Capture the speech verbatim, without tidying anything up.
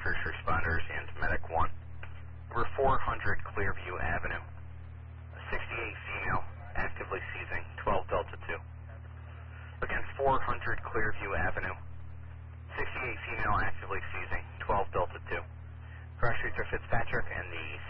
first responders and Medic one. Number four hundred Clearview Avenue. A sixty-eight female, actively seizing, twelve Delta two. Again, four hundred Clearview Avenue. sixty-eight female, actively seizing, twelve Delta two. Cross streets are Fitzpatrick and the